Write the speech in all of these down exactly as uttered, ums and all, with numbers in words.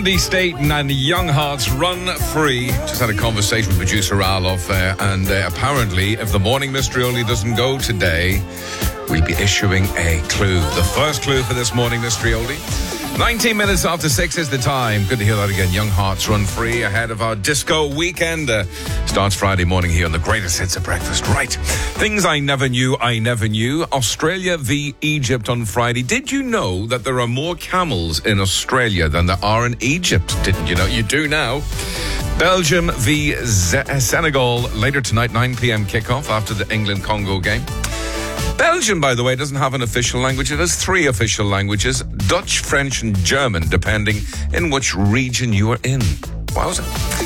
Andy Staten and Young Hearts, Run Free. Just had a conversation with producer Al off there, and uh, apparently if the morning mystery only doesn't go today, we'll be issuing a clue. The first clue for this morning mystery only. nineteen minutes after six is the time. Good to hear that again. Young Hearts, Run Free, ahead of our disco weekend. Uh, starts Friday morning here on the greatest hits of breakfast. Right. Things I never knew, I never knew. Australia v Egypt on Friday. Did you know that there are more camels in Australia than there are in Egypt? Didn't you know? You do now. Belgium v Z- Senegal later tonight, nine p.m. kickoff after the England-Congo game. Belgium, by the way, doesn't have an official language. It has three official languages: Dutch, French, and German, depending in which region you are in. Wowza.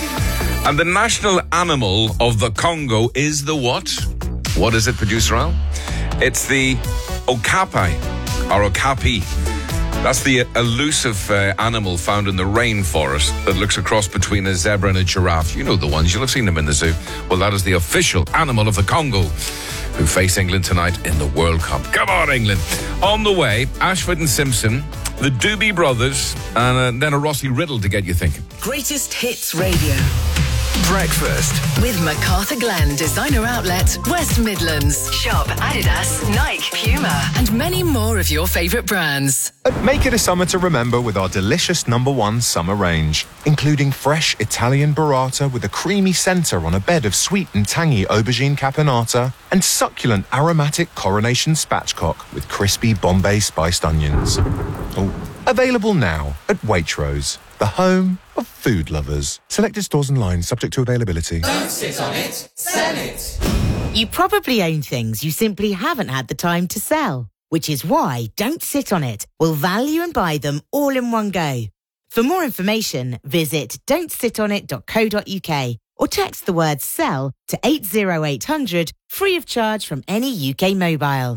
And the national animal of the Congo is the what? What is it, producer Al? It's the okapi, or okapi. That's the elusive uh, animal found in the rainforest that looks a cross between a zebra and a giraffe. You know the ones. You'll have seen them in the zoo. Well, that is the official animal of the Congo, who face England tonight in the World Cup. Come on, England. On the way, Ashford and Simpson, the Doobie Brothers, and uh, then a Rossi Riddle to get you thinking. Greatest Hits Radio. Breakfast With MacArthur Glen Designer Outlet, West Midlands. Shop Adidas, Nike, Puma, and many more of your favourite brands. Make it a summer to remember with our delicious number one summer range, including fresh Italian burrata with a creamy centre on a bed of sweet and tangy aubergine caponata, and succulent aromatic coronation spatchcock with crispy Bombay spiced onions. Oh, available now at Waitrose, the home of food lovers. Selected stores and lines subject to availability. Don't sit on it, sell it. You probably own things you simply haven't had the time to sell, which is why Don't Sit On It will value and buy them all in one go. For more information, visit don't sit on it dot co dot uk or text the word SELL to eight oh eight hundred, free of charge from any U K mobile.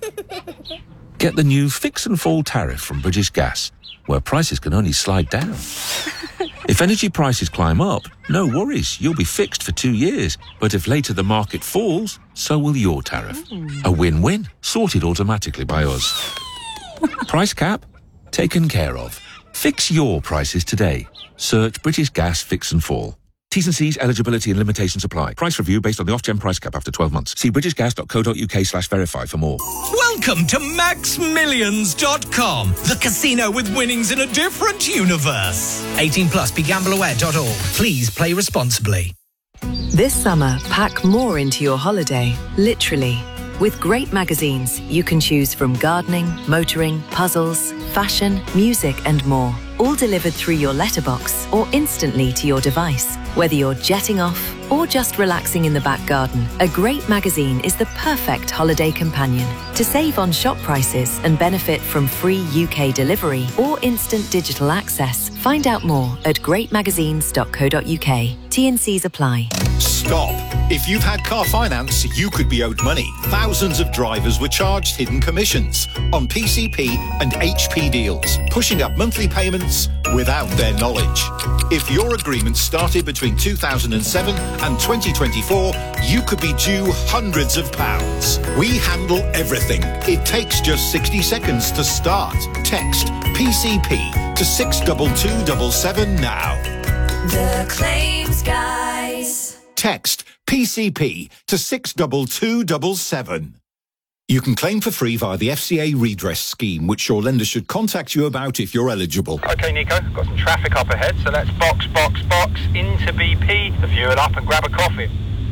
Get the new Fix and Fall tariff from British Gas, where prices can only slide down. If energy prices climb up, no worries, you'll be fixed for two years. But if later the market falls, so will your tariff. A win-win, sorted automatically by us. Price cap? Taken care of. Fix your prices today. Search British Gas Fix and Fall. T's and C's, eligibility and limitations apply. Price review based on the off-gen price cap after twelve months. See british gas dot co dot uk slash verify for more. Welcome to max millions dot com, the casino with winnings in a different universe. eighteen plus, be gamble aware dot org. Please play responsibly. This summer, pack more into your holiday, literally. With great magazines, you can choose from gardening, motoring, puzzles, fashion, music and more. All delivered through your letterbox or instantly to your device. Whether you're jetting off or just relaxing in the back garden, a great magazine is the perfect holiday companion. To save on shop prices and benefit from free U K delivery or instant digital access, find out more at great magazines dot co dot uk. T and C's apply. Stop. If you've had car finance, you could be owed money. Thousands of drivers were charged hidden commissions on P C P and H P deals, pushing up monthly payments without their knowledge. If your agreement started between two thousand seven and twenty twenty-four, you could be due hundreds of pounds. We handle everything. It takes just sixty seconds to start. Text P C P to six two two seven seven now. The Claims Guys. Text P C P to six two two seven seven. You can claim for free via the F C A redress scheme, which your lender should contact you about if you're eligible. OK, Nico, got some traffic up ahead, so let's box, box, box into B P, fuel up and grab a coffee.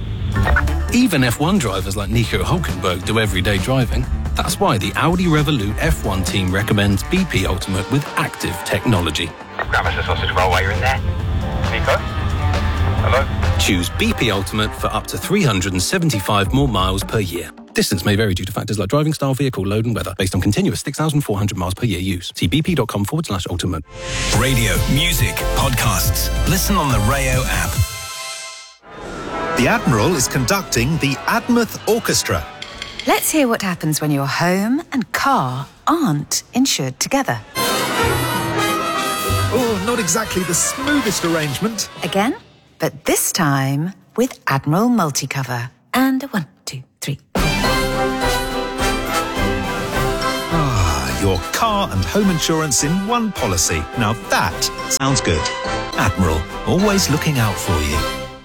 Even F one drivers like Nico Hulkenberg do everyday driving. That's why the Audi Revolut F one team recommends B P Ultimate with active technology. Grab us a sausage roll while you're in there. Nico? Hello? Choose B P Ultimate for up to three hundred seventy-five more miles per year. Distance may vary due to factors like driving style, vehicle load and weather, based on continuous six thousand four hundred miles per year use. See bp.com forward slash ultimate. Radio, music, podcasts. Listen on the Rayo app. The Admiral is conducting the Admouth Orchestra. Let's hear what happens when your home and car aren't insured together. Oh, not exactly the smoothest arrangement. Again, but this time with Admiral Multicover. And a one, two, three. your car and home insurance in one policy. Now that sounds good. Admiral, always looking out for you.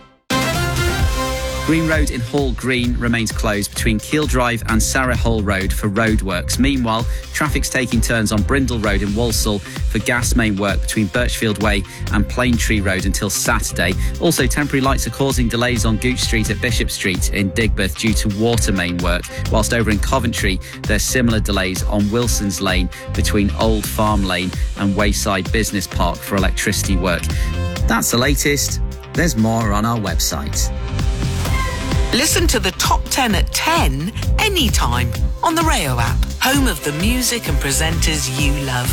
Green Road in Hall Green remains closed between Keel Drive and Sarah Hull Road for roadworks. Meanwhile, traffic's taking turns on Brindle Road in Walsall for gas main work between Birchfield Way and Plaintree Road until Saturday. Also, temporary lights are causing delays on Gooch Street at Bishop Street in Digbeth due to water main work, whilst over in Coventry there's similar delays on Wilson's Lane between Old Farm Lane and Wayside Business Park for electricity work. That's the latest. There's more on our website. Listen to the top ten at ten anytime on the Rayo app, home of the music and presenters you love.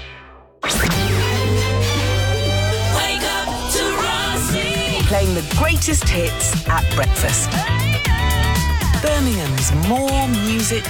Wake up to Rossi. Playing the greatest hits at breakfast. Birmingham's More Music